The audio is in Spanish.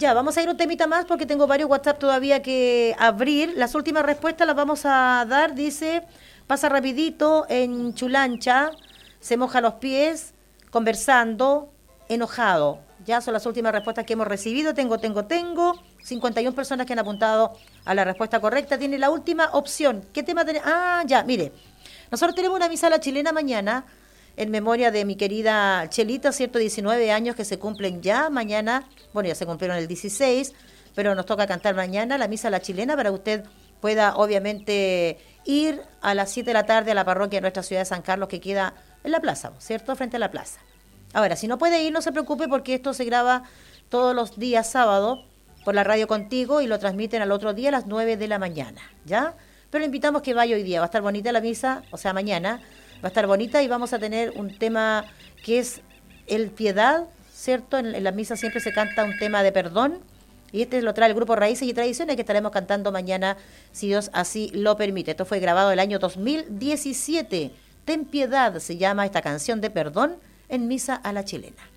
Ya, vamos a ir un temita más porque tengo varios WhatsApp todavía que abrir. Las últimas respuestas las vamos a dar. Dice, pasa rapidito en Chulancha, se moja los pies, conversando, enojado. Ya son las últimas respuestas que hemos recibido. Tengo. 51 personas que han apuntado a la respuesta correcta. Tiene la última opción. ¿Qué tema tenemos? Ah, ya, mire. Nosotros tenemos una misa a la chilena mañana en memoria de mi querida Chelita, 19 años que se cumplen ya mañana. Bueno, ya se cumplieron el 16, pero nos toca cantar mañana la misa a la chilena para que usted pueda, obviamente, ir a las 7 de la tarde a la parroquia de nuestra ciudad de San Carlos, que queda en la plaza, ¿cierto? Frente a la plaza. Ahora, si no puede ir, no se preocupe porque esto se graba todos los días sábado por la radio Contigo y lo transmiten al otro día a las 9 de la mañana, ¿ya? Pero le invitamos que vaya hoy día, va a estar bonita la misa, o sea, mañana, va a estar bonita y vamos a tener un tema que es el piedad, ¿cierto? En la misa siempre se canta un tema de perdón y este lo trae el grupo Raíces y Tradiciones que estaremos cantando mañana, si Dios así lo permite. Esto fue grabado el año 2017. Ten piedad se llama esta canción de perdón en misa a la chilena.